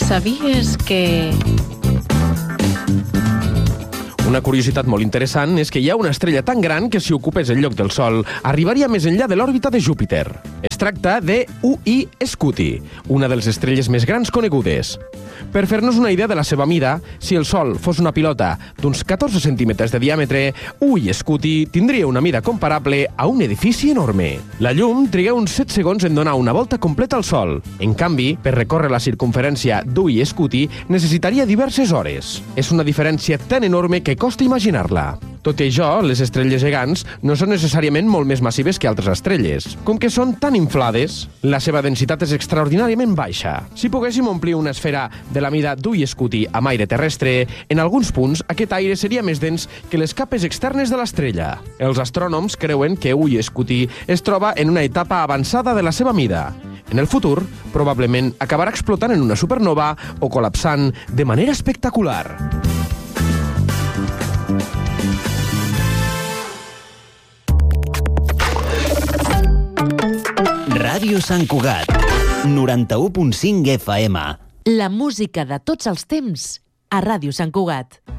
Sabies que... Una curiositat molt interessant és que hi ha una estrella tan gran que si ocupés el lloc del Sol arribaria més enllà de l'òrbita de Júpiter. Es tracta de Ui Scuti, una de les estrelles més grans conegudes. Per fer-nos una idea de la seva mida, si el Sol fos una pilota d'uns 14 centímetres de diàmetre, Ui Scuti tindria una mida comparable a un edifici enorme. La llum triga uns 7 segons en donar una volta completa al Sol. En canvi, per recórrer la circumferència d'Ui Scuti necessitaria diverses hores. És una diferència tan enorme que costa imaginar-la. Tot i això, les estrelles gegants no són necessàriament molt més massives que altres estrelles. Com que són tan inflades, la seva densitat és extraordinàriament baixa. Si poguéssim omplir una esfera de la mida d'Ui Scuti amb aire terrestre, en alguns punts aquest aire seria més dens que les capes externes de l'estrella. Els astrònoms creuen que Ui Scuti es troba en una etapa avançada de la seva mida. En el futur, probablement acabarà explotant en una supernova o col·lapsant de manera espectacular. Ràdio Sant Cugat, 91.5 FM. La música de tots els temps a Ràdio Sant Cugat.